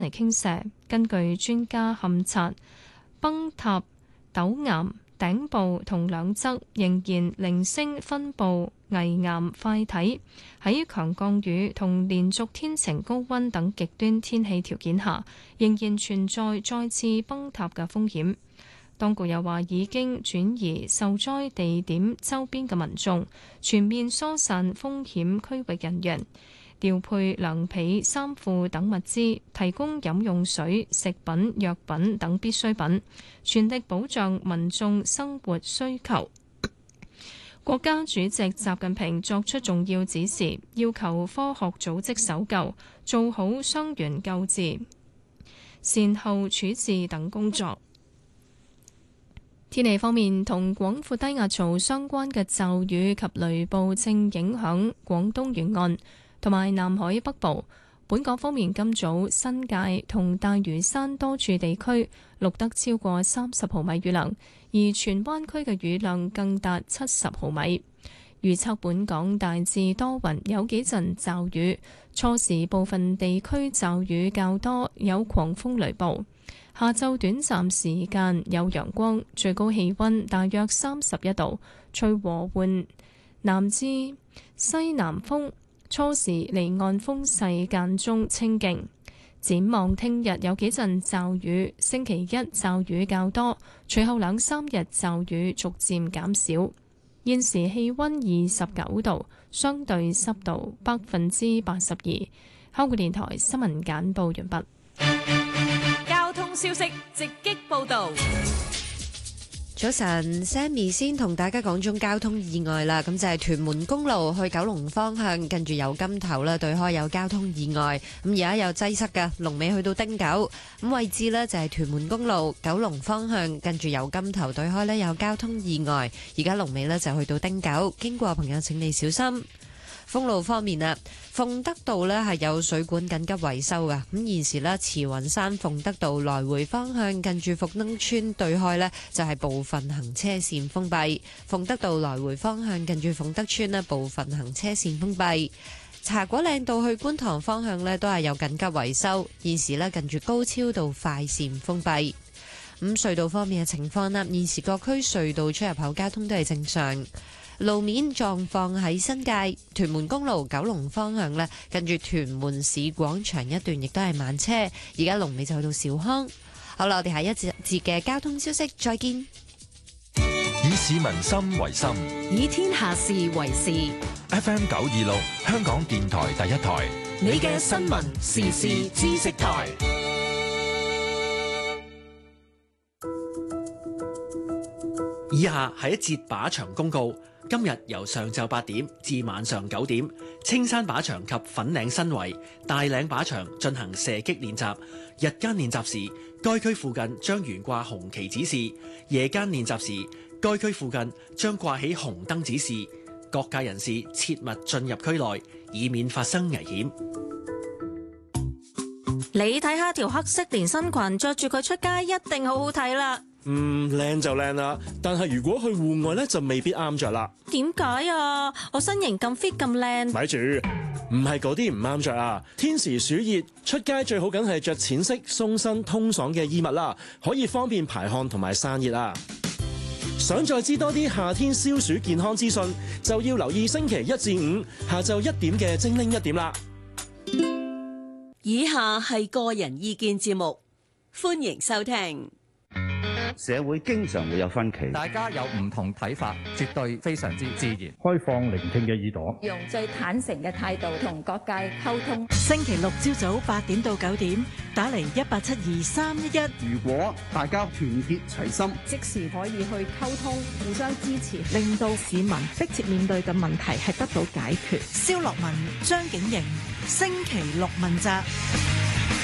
嚟傾瀉。根據專家勘察，崩塌陡岩頂部同兩側仍然零星分布危岩塊體，喺強降雨同連續天晴高溫等極端天氣條件下，仍然存在再次崩塌嘅風險。當局又話已經轉移受災地點周邊嘅民眾，全面疏散風險區域人員，調配涼被、衫褲等物資，提供飲用水、食品、藥品等必需品，全力保障民眾生活需求。國家主席習近平作出重要指示，要求科學組織搜救，做好傷員救治、善後處置等工作。天氣方面，同廣闊低壓槽相關嘅驟雨及雷暴正影響廣東沿岸同埋南海北部。本港方面，今早新界同大嶼山多處地區錄得超過30毫米雨量，而荃灣區嘅雨量更達70毫米。預測本港大致多雲，有幾陣驟雨，初時部分地區驟雨較多，有狂風雷暴。下晝短暫時間有陽光，最高氣溫大約31度，吹和緩南至西南風，初時離岸風勢間中清勁。展望聽日有幾陣驟雨，星期一驟雨較多，隨後2、3日驟雨逐漸減少。現時氣溫29度，相對濕度82%。香港電台新聞簡報完畢。 交通消息直擊報道。 早晨 ，Sammy 先同大家講中交通意外啦。咁就係屯門公路去九龍方向，近住油柑頭啦，對開有交通意外。咁而家有擠塞㗎，龍尾去到汀九。咁位置呢就係屯門公路九龍方向，近住油柑頭對開呢有交通意外。而家龍尾呢就去到汀九，經過朋友請你小心。封路方面啊，鳳德道呢係有水管緊急維修㗎。咁現時呢，慈雲山鳳德道來回方向近住福登村對開呢，就係部分行車線封閉。鳳德道來回方向近住鳳德村呢，部分行車線封閉。茶果嶺道去觀塘方向呢，都係有緊急維修。現時呢，近住高超道快線封閉。咁隧道方面嘅情況啦，現時各區隧道出入口交通都係正常。路面狀況喺新界屯門公路九龍方向呢，近住屯門市廣場一段亦都係慢車，而家龍尾就去到兆康。好啦，我哋下一節嘅交通消息再見。 以市民心為心， 以天下事為事。 FM 926香港電台第一台， 你嘅新聞時事知識台。 以下係一節靶場公告。今日由上晝8點至晚上9點，青山靶場及粉嶺新圍、大嶺靶場進行射擊練習。日間練習時，該區附近將懸掛紅旗指示；夜間練習時，該區附近將掛起紅燈指示。各界人士切勿進入區內，以免發生危險。 你睇下條黑色連身裙，着住佢出街一定好好睇啦。 靚就靚啦，但係如果去戶外呢，就未必啱着啦。 點解啊？我身形咁 fit 咁靚。 咪住，唔係嗰啲唔啱着啊！天時暑熱，出街最好梗係着淺色、鬆身、通爽嘅衣物啦，可以方便排汗同埋散熱啊！想再知多啲夏天消暑健康資訊，就要留意星期1至5下晝1點嘅精靈1點啦。 以下係個人意見節目，歡迎收聽。 社會經常會有分歧， 大家有唔同睇法，絕對非常之自然。 開放聆聽嘅耳朵， 用最坦誠嘅態度同各界溝通。 星期六朝早8點到9點，打嚟1872311。 如果大家團結齊心， 即時可以去溝通，互相支持， 令到市民迫切面對嘅問題係得到解決。蕭樂文、張景瑩，星期六問責。